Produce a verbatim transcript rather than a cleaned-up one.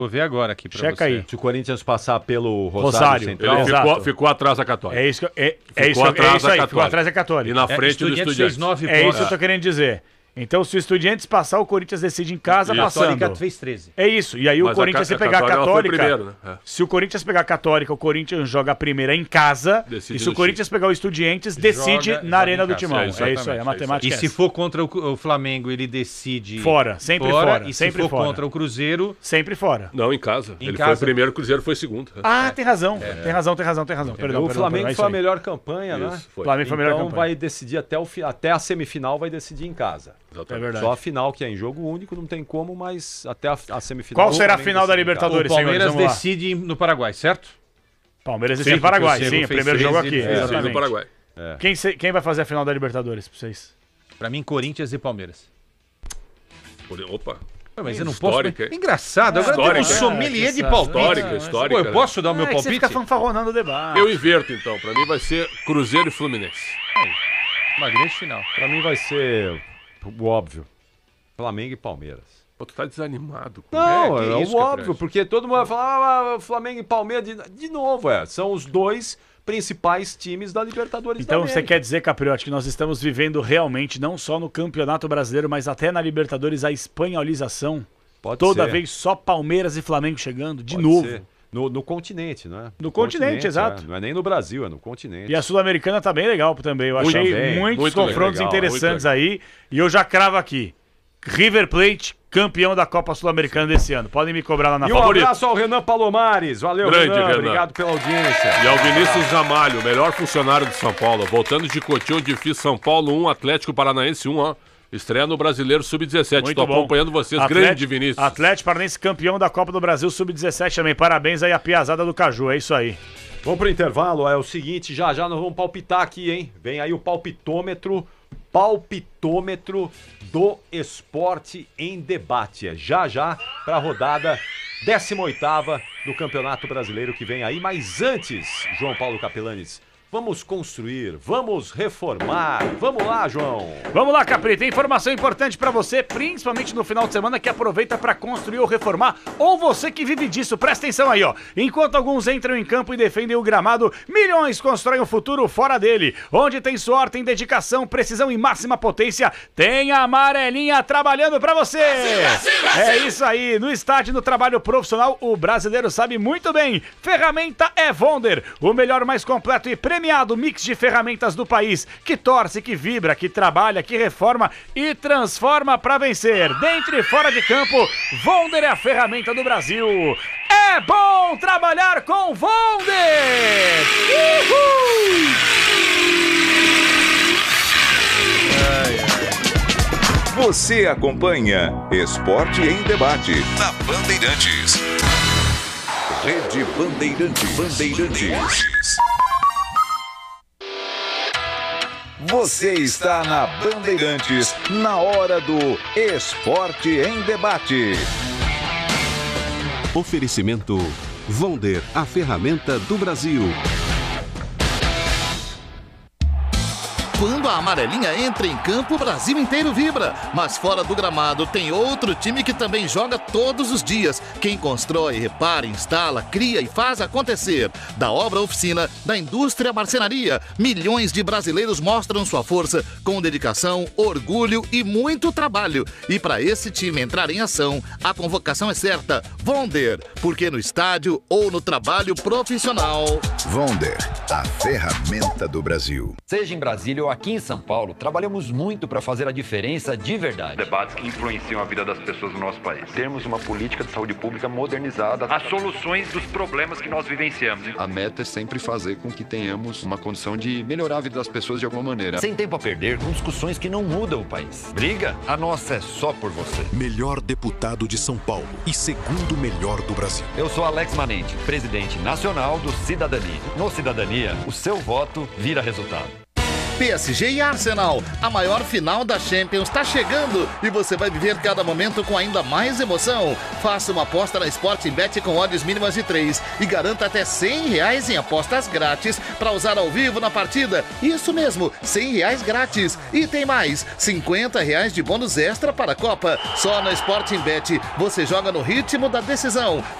Vou ver agora aqui pra Checa você. aí. Se o Corinthians passar pelo Rosário, Rosário. Central... Ele ficou, ficou atrás da Católica. É isso, que, é, é ficou isso, atrás é isso da aí, Católica. ficou atrás da Católica. E na frente É, do Estudiantes Estudiantes. fez nove É isso pontos. que eu tô querendo dizer. Então, se o Estudiantes passar, o Corinthians decide em casa, E a passando. Católica fez treze. É isso. E aí Mas o Corinthians, a, se a pegar a Católica, ela Católica... foi primeiro, né? É. Se o Corinthians pegar a Católica, o Corinthians joga a primeira em casa. Decide e se o no Corinthians pegar o Estudiantes, decide Joga- na joga Arena em do casa. Timão. É, É, isso exatamente, aí, a é matemática E é se essa. for contra o, o Flamengo, ele decide Fora, sempre fora, E sempre se for fora. contra o Cruzeiro, Sempre fora. Não, em casa. Em ele casa. foi primeiro, o Cruzeiro foi segundo. Ah, tem razão. Tem razão, tem razão, tem razão. Perdão, o perdão, Flamengo perdão, é isso foi a aí. melhor campanha, né? Isso, foi. Flamengo foi a melhor Então campanha. vai decidir até, o, fi- até a semifinal, vai decidir em casa. Exatamente. É verdade. Só a final, que é em jogo único, não tem como, mas até a, a semifinal... Qual será a o Flamengo final da decide em casa. Libertadores? o Palmeiras senhores, vamos lá. decide no Paraguai, certo? Palmeiras Sim, decide no Paraguai, porque o sim, Cego o fez primeiro jogo treze, aqui. ele fez Decide Exatamente. no Paraguai. Quem, se- quem vai fazer a final da Libertadores pra vocês? Pra mim, Corinthians e Palmeiras. Opa. Pô, mas eu não Histórica, posso... hein? Engraçado, agora tem um Histórica. sommelier É, de que palpite. Histórica, Não, histórica. Pô, eu posso dar o meu É que você palpite? fica fanfarronando o debate. Eu inverto, então. Pra mim vai ser Cruzeiro e Fluminense. Uma grande final. Pra mim vai ser o óbvio. Flamengo e Palmeiras. Pô, tu tá desanimado. Com Não, que é, isso, o Caprese? óbvio, porque todo mundo vai falar, ah, Flamengo e Palmeiras, de, de novo, é. São os dois principais times da Libertadores Então da você América. quer dizer, Capriotti, que nós estamos vivendo realmente, não só no Campeonato Brasileiro, mas até na Libertadores, a espanholização? Pode Toda ser, vez só Palmeiras e Flamengo chegando, de pode novo. ser. No, no continente, né? No continente, exato. é. Não é nem no Brasil, é no continente. E a Sul-Americana tá bem legal também. Eu Muito achei bem, muitos muito confrontos legal, interessantes muito aí. E eu já cravo aqui. River Plate, campeão da Copa Sul-Americana desse ano. Podem me cobrar lá na E um favorita. abraço ao Renan Palomares. Valeu, Grande, Renan. Renan. Obrigado pela audiência. E ao Vinícius Zamalho, o melhor funcionário de São Paulo. Voltando de Cotia, onde fiz São Paulo um, Atlético Paranaense um, ó. Estreia no Brasileiro sub dezessete. Muito Estou bom. acompanhando vocês. Atlético- Grande, Vinícius. Atlético Paranaense, campeão da Copa do Brasil sub dezessete também. Parabéns aí à piazada do Caju. É isso aí. Vamos pro intervalo. É o seguinte, já já nós vamos palpitar aqui, hein? Vem aí o palpitômetro. Palpitômetro do esporte em debate. É já já para a rodada décima oitava do Campeonato Brasileiro que vem aí. Mas antes, João Paulo Capelanes, vamos construir, vamos reformar. Vamos lá, João. Vamos lá, Capri, tem informação importante pra você, principalmente no final de semana, que aproveita pra construir ou reformar, ou você que vive disso. Presta atenção aí, ó. Enquanto alguns entram em campo e defendem o gramado, milhões constroem o futuro fora dele. Onde tem suor, tem dedicação, precisão e máxima potência, tem a Amarelinha trabalhando pra você. É isso aí, no estádio, no trabalho profissional, o brasileiro sabe muito bem. Ferramenta é Vonder, o melhor, mais completo e premiado mix de ferramentas do país, que torce, que vibra, que trabalha, que reforma e transforma pra vencer. Dentro e fora de campo, Vonder é a ferramenta do Brasil. É bom trabalhar com Vonder! Uhul! Você acompanha Esporte em Debate na Bandeirantes. Rede Bandeirantes. Bandeirantes. Você está na Bandeirantes, na hora do Esporte em Debate. Oferecimento Vonder, a ferramenta do Brasil. Quando a Amarelinha entra em campo, o Brasil inteiro vibra. Mas fora do gramado tem outro time que também joga todos os dias. Quem constrói, repara, instala, cria e faz acontecer. Da obra à oficina, da indústria à marcenaria, milhões de brasileiros mostram sua força com dedicação, orgulho e muito trabalho. E para esse time entrar em ação, a convocação é certa. Vonder, porque no estádio ou no trabalho profissional. Vonder, a ferramenta do Brasil. Seja em Brasília ou aqui em São Paulo, trabalhamos muito para fazer a diferença de verdade. Debates que influenciam a vida das pessoas no nosso país. Termos uma política de saúde pública modernizada. As soluções dos problemas que nós vivenciamos. A meta é sempre fazer com que tenhamos uma condição de melhorar a vida das pessoas de alguma maneira. Sem tempo a perder com discussões que não mudam o país. Briga? A nossa é só por você. Melhor deputado de São Paulo e segundo melhor do Brasil. Eu sou Alex Manente, presidente nacional do Cidadania. No Cidadania, o seu voto vira resultado. P S G e Arsenal. A maior final da Champions está chegando e você vai viver cada momento com ainda mais emoção. Faça uma aposta na Sporting Bet com odds mínimas de três e garanta até cem reais em apostas grátis para usar ao vivo na partida. Isso mesmo, cem reais grátis. E tem mais, cinquenta reais de bônus extra para a Copa. Só na Sporting Bet você joga no ritmo da decisão.